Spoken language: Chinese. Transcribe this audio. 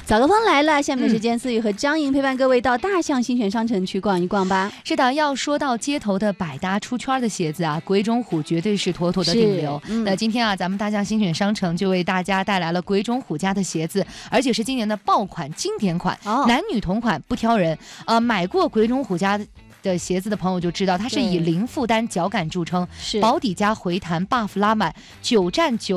早高峰来了，下面的时间思雨和张莹陪伴各位到大象新选商城去逛一逛吧。 是的，要说到街头的百搭出圈的鞋子啊，鬼冢虎绝对是妥妥的顶流。那今天啊，咱们大象新选商城就为大家带来了鬼冢虎家的鞋子，而且是今年的爆款经典款，男女同款不挑人。买过鬼冢虎家的鞋子的朋友就知道，它是以零负担脚感著称，保底加回弹 buff 拉满，9战9